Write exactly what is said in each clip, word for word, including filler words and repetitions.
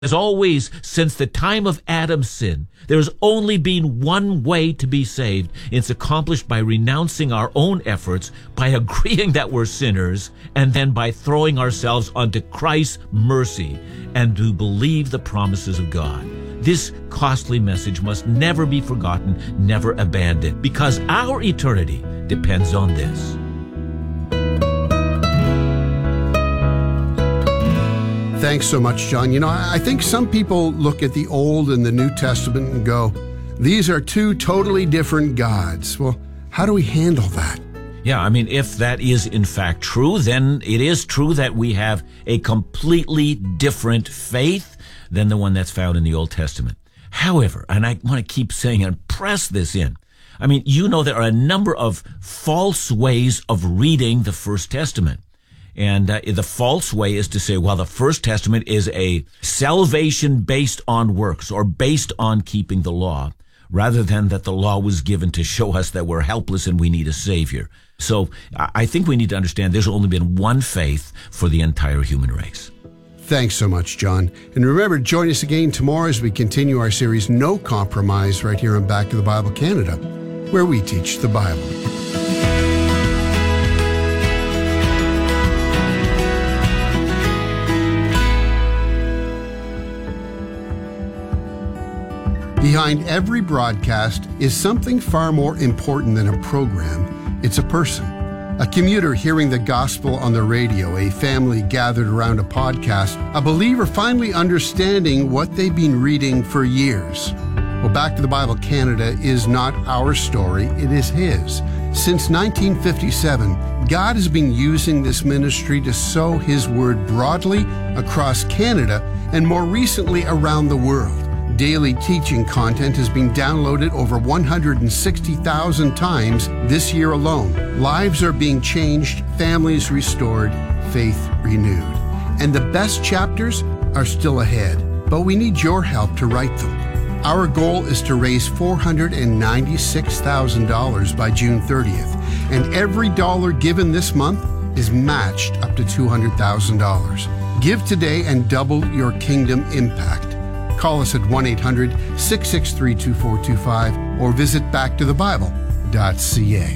As always, since the time of Adam's sin, there has only been one way to be saved. It's accomplished by renouncing our own efforts, by agreeing that we're sinners, and then by throwing ourselves onto Christ's mercy and to believe the promises of God. This costly message must never be forgotten, never abandoned, because our eternity depends on this. Thanks so much, John. You know, I think some people look at the Old and the New Testament and go, these are two totally different gods. Well, how do we handle that? Yeah, I mean, if that is in fact true, then it is true that we have a completely different faith than the one that's found in the Old Testament. However, and I want to keep saying and press this in, I mean, you know there are a number of false ways of reading the First Testament. And uh, the false way is to say, well, the First Testament is a salvation based on works or based on keeping the law, rather than that the law was given to show us that we're helpless and we need a Savior. So I think we need to understand there's only been one faith for the entire human race. Thanks so much, John. And remember, join us again tomorrow as we continue our series, No Compromise, right here on Back to the Bible Canada, where we teach the Bible. Behind every broadcast is something far more important than a program. It's a person. A commuter hearing the gospel on the radio, a family gathered around a podcast, a believer finally understanding what they've been reading for years. Well, Back to the Bible Canada is not our story, it is His. Since nineteen fifty-seven, God has been using this ministry to sow His word broadly across Canada and more recently around the world. Daily teaching content has been downloaded over one hundred sixty thousand times this year alone. Lives are being changed, families restored, faith renewed. And the best chapters are still ahead, but we need your help to write them. Our goal is to raise four hundred ninety-six thousand dollars by June thirtieth, and every dollar given this month is matched up to two hundred thousand dollars. Give today and double your kingdom impact. Call us at one eight hundred, six six three, two four two five or visit back to the bible dot c a.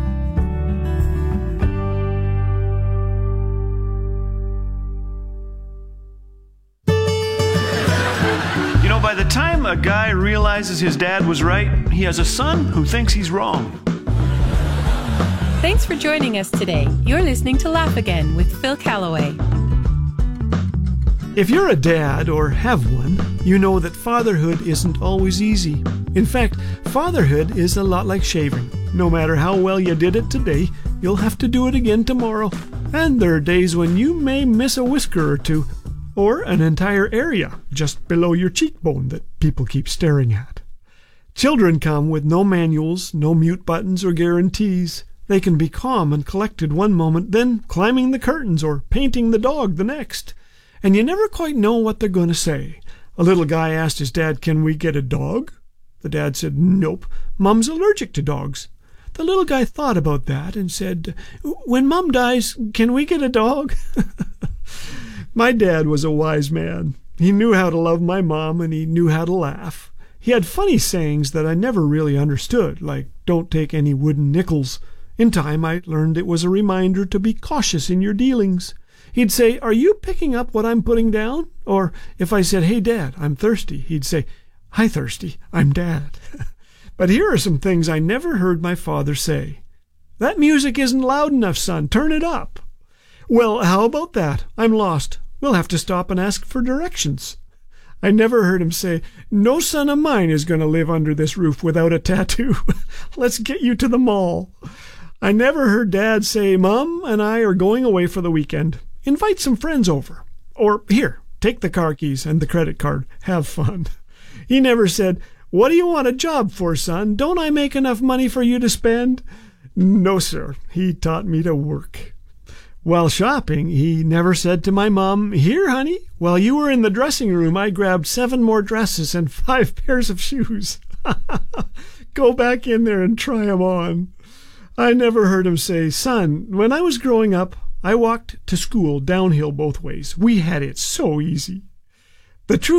You know, by the time a guy realizes his dad was right, he has a son who thinks he's wrong. Thanks for joining us today. You're listening to Laugh Again with Phil Callaway. If you're a dad or have one, you know that fatherhood isn't always easy. In fact, fatherhood is a lot like shaving. No matter how well you did it today, you'll have to do it again tomorrow. And there are days when you may miss a whisker or two, or an entire area just below your cheekbone that people keep staring at. Children come with no manuals, no mute buttons or guarantees. They can be calm and collected one moment, then climbing the curtains or painting the dog the next. And you never quite know what they're going to say. A little guy asked his dad, "Can we get a dog?" The dad said, "Nope, Mom's allergic to dogs." The little guy thought about that and said, "When Mom dies, can we get a dog?" My dad was a wise man. He knew how to love my mom and he knew how to laugh. He had funny sayings that I never really understood, like, "Don't take any wooden nickels." In time, I learned it was a reminder to be cautious in your dealings. He'd say, "Are you picking up what I'm putting down?" Or if I said, "Hey, Dad, I'm thirsty," he'd say, "Hi, thirsty, I'm Dad." But here are some things I never heard my father say. "That music isn't loud enough, son. Turn it up." "Well, how about that? I'm lost. We'll have to stop and ask for directions." I never heard him say, "No son of mine is going to live under this roof without a tattoo. Let's get you to the mall." I never heard Dad say, "Mom and I are going away for the weekend. Invite some friends over." Or, "Here, take the car keys and the credit card. Have fun." He never said, "What do you want a job for, son? Don't I make enough money for you to spend?" No, sir. He taught me to work. While shopping, he never said to my mom, "Here, honey, while you were in the dressing room, I grabbed seven more dresses and five pairs of shoes. Go back in there and try 'em on." I never heard him say, "Son, when I was growing up, I walked to school downhill both ways. We had it so easy." The truth